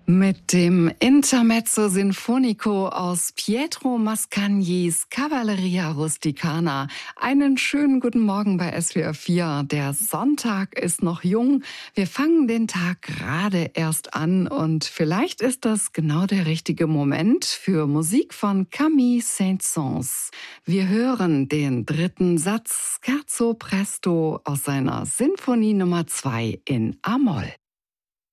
Mit dem Intermezzo Sinfonico aus Pietro Mascagnis Cavalleria Rusticana. Einen schönen guten Morgen bei SWR 4. Der Sonntag ist noch jung. Wir fangen den Tag gerade erst an und vielleicht ist das genau der richtige Moment für Musik von Camille Saint-Saëns. Wir hören den dritten Satz Scherzo Presto aus seiner Sinfonie Nummer 2 in A-Moll.